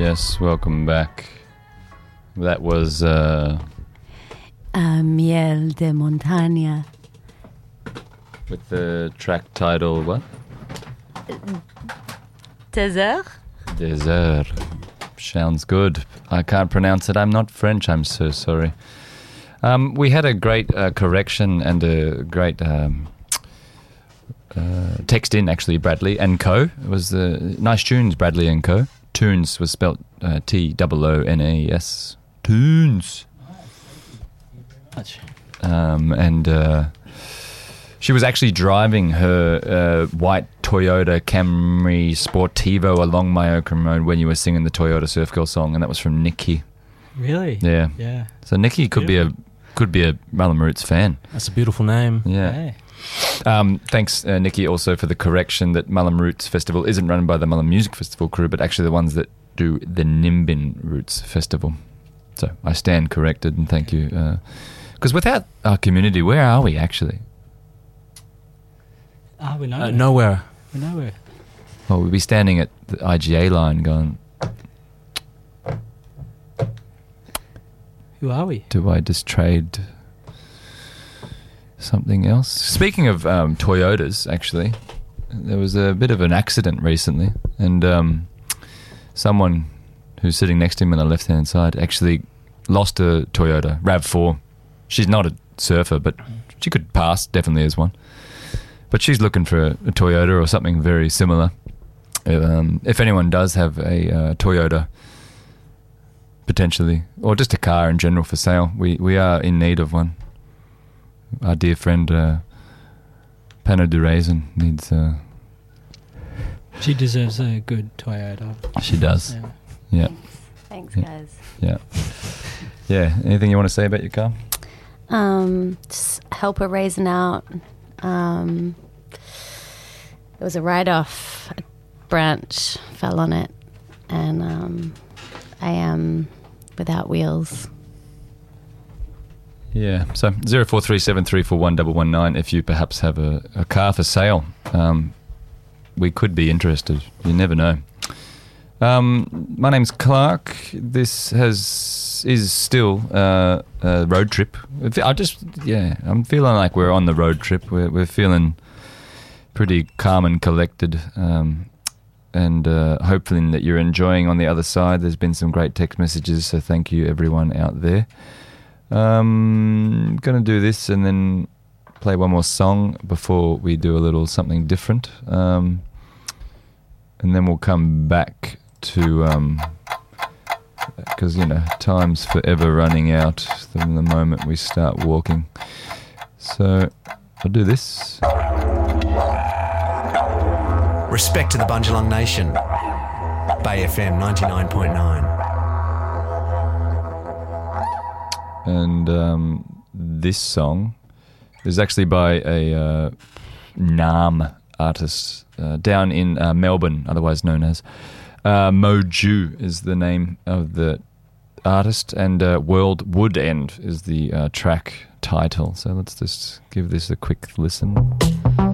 Yes, welcome back. That was Miel de Montaña. with the track title, what? Désert? Désert. Sounds good. I can't pronounce it. I'm not French. I'm so sorry. We had a great correction and a great text in, actually, Bradley and Co. It was nice tunes, Bradley and Co. Tunes was spelt Toones. Tunes. And she was actually driving her white Toyota Camry Sportivo along Myochrome Road when you were singing the Toyota Surf Girl song, and that was from Nikki. Really? Yeah. Yeah. So Nikki could be a Mullum Roots fan. That's a beautiful name. Yeah. Hey. Thanks, Nikki, also for the correction that Mullum Roots Festival isn't run by the Mullum Music Festival crew, but actually the ones that do the Nimbin Roots Festival. So I stand corrected, and thank you. Because without our community, where are we actually? We know. Nowhere. We're nowhere. Well, we'd be standing at the IGA line going, Who are we? do I just trade something else? Speaking of Toyotas, actually, there was a bit of an accident recently, and someone who's sitting next to him on the left-hand side actually lost a Toyota RAV4. She's not a surfer, but she could pass definitely as one. But she's looking for a Toyota or something very similar. If anyone does have a Toyota, potentially, or just a car in general for sale, we are in need of one. Our dear friend Pano de Raisin needs... She deserves a good Toyota. She does. Yeah. Thanks, guys. Yeah. Yeah. Anything you want to say about your car? Just help her raising out. It was a write-off. A branch fell on it, and I am without wheels. Yeah. So 0437341119 if you perhaps have a car for sale. We could be interested. You never know. My name's Clark. This is still a road trip. I'm feeling like we're on the road trip. We're feeling pretty calm and collected, and hopefully that you're enjoying on the other side. There's been some great text messages, so thank you everyone out there. Going to do this and then play one more song before we do a little something different, and then we'll come back to because time's forever running out from the moment we start walking. So I'll do this. Respect to the Bundjalung Nation. Bay FM 99.9. And this song is actually by a Naarm artist down in Melbourne, otherwise known as Moju is the name of the artist, and World Wood End is the track title. So let's just give this a quick listen.